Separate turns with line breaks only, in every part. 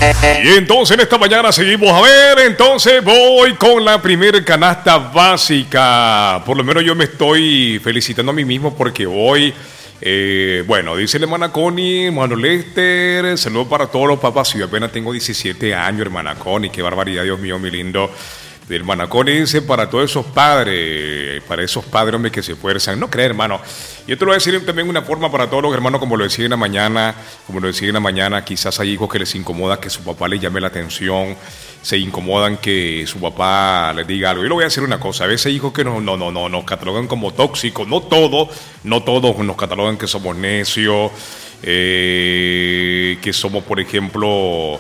Y entonces en esta mañana seguimos. A ver, entonces voy con la primera canasta básica. Por lo menos yo me estoy felicitando a mí mismo porque hoy, bueno, dice la hermana Connie, hermano Lester, saludos para todos los papás. Yo apenas tengo 17 años, hermana Connie, qué barbaridad, Dios mío, mi lindo. De hermana Connie dice para todos esos padres, hombre, que se esfuerzan. No creer, hermano. Yo te lo voy a decir también una forma para todos los hermanos, como lo decía en la mañana, quizás hay hijos que les incomoda que su papá les llame la atención, se incomodan que su papá les diga algo. Yo le voy a decir una cosa, a veces hijos que nos catalogan como tóxicos, no todos nos catalogan que somos necios, que somos, por ejemplo,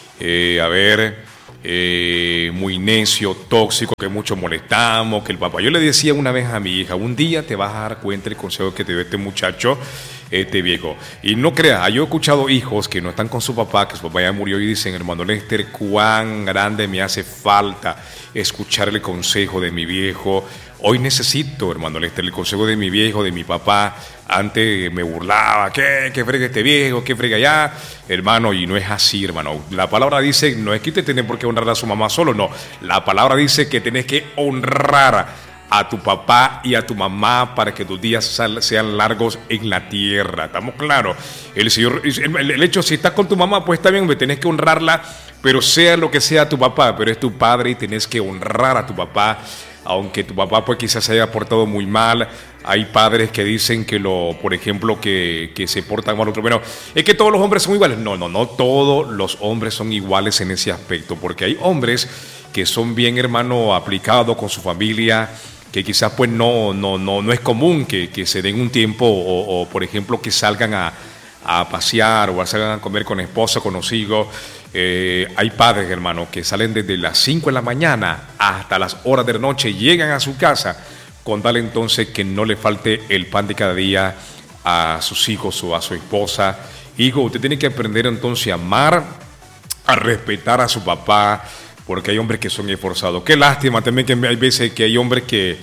muy necio, tóxico, que mucho molestamos, que el papá. Yo le decía una vez a mi hija, un día te vas a dar cuenta del consejo que te dio este muchacho, este viejo. Y no creas, yo he escuchado hijos que no están con su papá, que su papá ya murió y dicen, hermano Lester, cuán grande me hace falta escuchar el consejo de mi viejo. Hoy necesito, hermano Lester, el consejo de mi viejo, de mi papá. Antes me burlaba, ¿qué frega este viejo? ¿Qué frega allá? Hermano, y no es así, hermano. La palabra dice, no es que usted tiene por qué honrar a su mamá solo, no. La palabra dice que tenés que honrar a tu papá y a tu mamá para que tus días sean largos en la tierra. ¿Estamos claros? El hecho, si estás con tu mamá, pues está bien, tenés que honrarla, pero sea lo que sea tu papá, pero es tu padre y tenés que honrar a tu papá. Aunque tu papá pues quizás se haya portado muy mal, hay padres que dicen que por ejemplo, que se portan mal otro. Bueno, es que todos los hombres son iguales. No todos los hombres son iguales en ese aspecto, porque hay hombres que son bien, hermano, aplicados con su familia, que quizás pues no es común que se den un tiempo o por ejemplo que salgan a pasear o salgan a comer con esposa, con los hijos. Hay padres, hermano, que salen desde las 5 de la mañana hasta las horas de la noche, llegan a su casa con tal entonces que no le falte el pan de cada día a sus hijos o a su esposa. Hijo, usted tiene que aprender entonces a amar, a respetar a su papá, porque hay hombres que son esforzados. Qué lástima también que hay veces que hay hombres que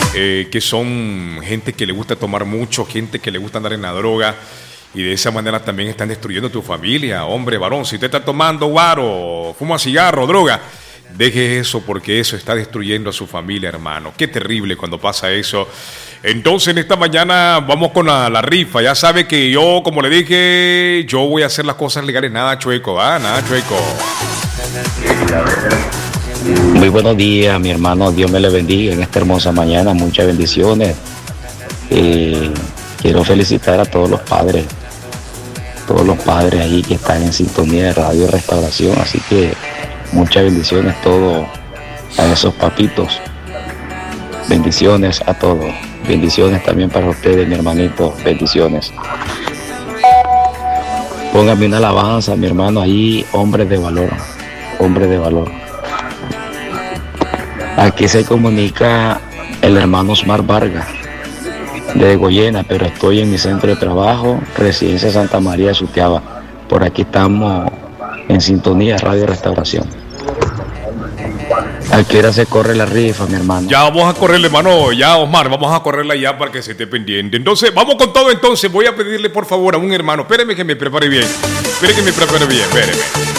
son gente que le gusta tomar mucho, gente que le gusta andar en la droga. Y de esa manera también están destruyendo tu familia. Hombre, varón, si usted está tomando guaro, fuma cigarro, droga, deje eso porque eso está destruyendo a su familia, hermano. Qué terrible cuando pasa eso. Entonces en esta mañana vamos con la rifa. Ya sabe que yo, como le dije, yo voy a hacer las cosas legales. Nada chueco, nada chueco.
Muy buenos días, mi hermano. Dios me le bendiga en esta hermosa mañana. Muchas bendiciones. Quiero felicitar a todos los padres ahí que están en sintonía de Radio Restauración, así que muchas bendiciones todos a esos papitos, bendiciones a todos, bendiciones también para ustedes, mi hermanito, bendiciones. Póngame una alabanza, mi hermano, ahí, hombre de valor. Aquí se comunica el hermano Osmar Vargas, de Goyena, pero estoy en mi centro de trabajo, Residencia Santa María de Sutiaba. Por aquí estamos en sintonía Radio Restauración. ¿A qué hora se corre la rifa, mi hermano?
Ya vamos a correrle, hermano, ya Osmar, vamos a correrla ya para que se esté pendiente. Entonces, vamos con todo entonces. Voy a pedirle por favor a un hermano, espéreme que me prepare bien, espéreme.